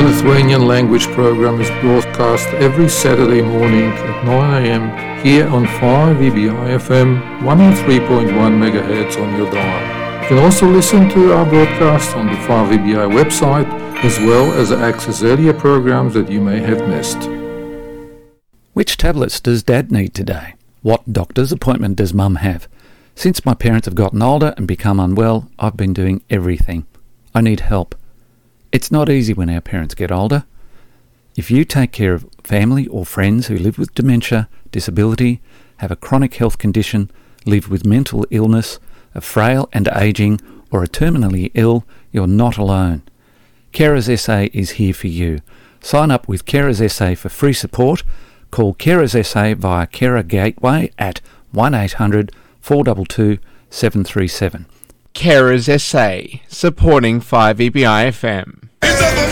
Lithuanian language program is broadcast every Saturday morning at 9 a.m. here on 5EBI FM 103.1 MHz on your dial. You can also listen to our broadcast on the 5EBI website, as well as access earlier programs that you may have missed. Which tablets does Dad need today? What doctor's appointment does Mum have? Since my parents have gotten older and become unwell, I've been doing everything. I need help. It's not easy when our parents get older. If you take care of family or friends who live with dementia, disability, have a chronic health condition, live with mental illness, are frail and ageing, or are terminally ill, you're not alone. Carers SA is here for you. Sign up with Carers SA for free support. Call Carers SA via Carer Gateway at 1800 422 737. Carers SA, supporting 5EBI FM.